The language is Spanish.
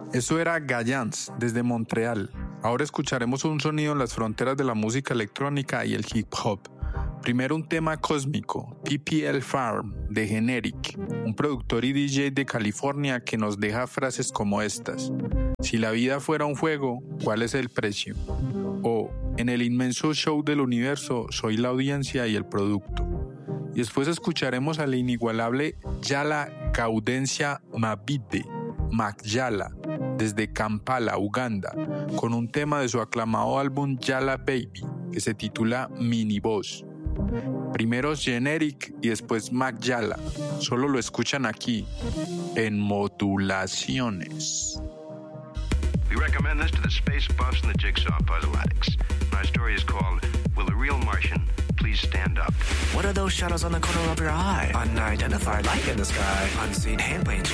Eso era Gayans, desde Montreal. Ahora escucharemos un sonido en las fronteras de la música electrónica y el hip hop. Primero un tema cósmico, PPL Farm, de Generic, un productor y DJ de California que nos deja frases como estas. Si la vida fuera un juego, ¿cuál es el precio? O, en el inmenso show del universo, soy la audiencia y el producto. Y después escucharemos al inigualable Yala Gaudensia Mabide, Mac-Yala, desde Kampala, Uganda, con un tema de su aclamado álbum Yala Baby, que se titula Mini Boss. Primero Generic y después Mac-Yala. Solo lo escuchan aquí, en Modulaciones. We recommend this to the space buffs and the jigsaw puzzle addicts. Our story is called Will a Real Martian Please Stand Up? What are those shadows on the corner of your eye? Unidentified light in the sky. Unseen hand playing